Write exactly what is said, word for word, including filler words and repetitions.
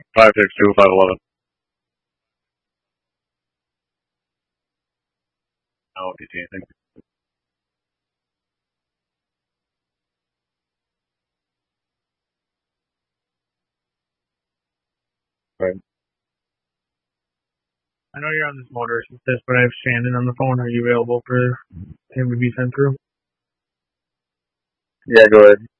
five six two five eleven. No, do you see anything? Right. I know you're on this motorist assist, but I have Shannon on the phone. Are you available for him to be sent through? Yeah, go ahead.